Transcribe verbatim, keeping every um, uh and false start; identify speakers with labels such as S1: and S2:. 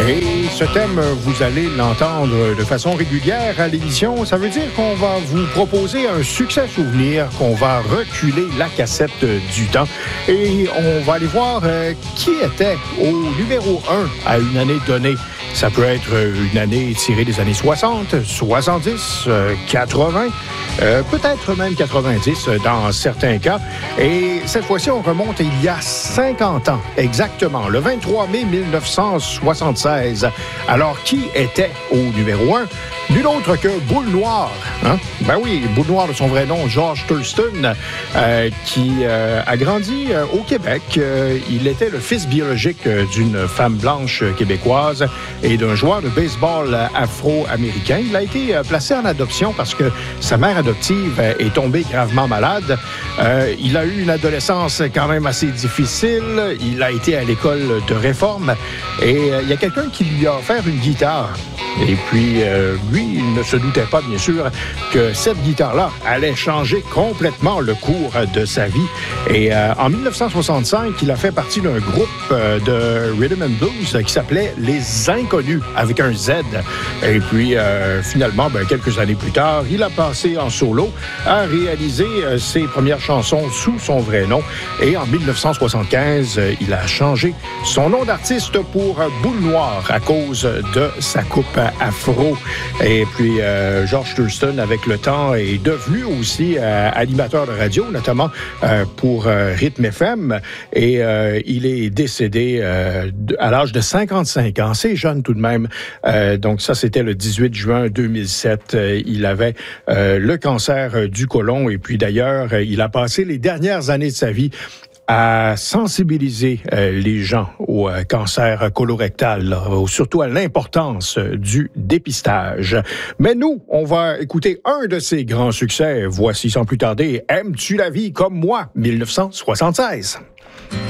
S1: Et ce thème, vous allez l'entendre de façon régulière à l'émission. Ça veut dire qu'on va vous proposer un succès souvenir, qu'on va reculer la cassette du temps et on va aller voir euh, qui était au numéro un à une année donnée. Ça peut être une année tirée des années soixante, soixante-dix, quatre-vingts, euh, peut-être même quatre-vingt-dix dans certains cas. Et cette fois-ci, on remonte il y a cinquante ans, exactement, le vingt-trois mai mille neuf cent soixante-seize. Alors, qui était au numéro un? Nul autre que Boule Noire. Hein? Ben oui, Boule Noire de son vrai nom, George Thurston, euh, qui euh, a grandi euh, au Québec. Euh, il était le fils biologique euh, d'une femme blanche québécoise et d'un joueur de baseball afro-américain. Il a été euh, placé en adoption parce que sa mère adoptive euh, est tombée gravement malade. Euh, il a eu une adolescence quand même assez difficile. Il a été à l'école de réforme et euh, il y a quelqu'un qui lui a offert une guitare. Et puis, euh, lui, il ne se doutait pas, bien sûr, que cette guitare-là allait changer complètement le cours de sa vie. Et euh, en mille neuf cent soixante-cinq, il a fait partie d'un groupe euh, de rhythm and blues qui s'appelait Les Inconnus, avec un Z. Et puis, euh, finalement, ben, quelques années plus tard, il a passé en solo, a réalisé euh, ses premières chansons sous son vrai nom. Et en mille neuf cent soixante-quinze, euh, il a changé son nom d'artiste pour Boule Noire à cause de sa coupe afro. Et puis, euh, George Thurston, avec le temps, est devenu aussi euh, animateur de radio, notamment euh, pour euh, Rythme F M. Et euh, il est décédé euh, à l'âge de cinquante-cinq ans. C'est jeune tout de même. Euh, donc ça, c'était le dix-huit juin deux mille sept. Euh, il avait euh, le cancer du côlon. Et puis d'ailleurs, il a passé les dernières années de sa vie à sensibiliser euh, les gens au euh, cancer colorectal, là, surtout à l'importance euh, du dépistage. Mais nous, on va écouter un de ses grands succès. Voici sans plus tarder « Aimes-tu la vie comme moi » mille neuf cent soixante-seize.